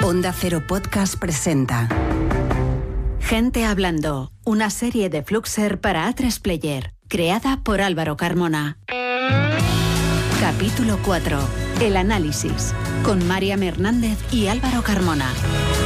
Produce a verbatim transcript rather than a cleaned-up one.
Onda Cero Podcast presenta Gente Hablando, una serie de Fluxer para A tres Player, creada por Álvaro Carmona. Capítulo cuatro. El análisis, con Mariam Hernández y Álvaro Carmona.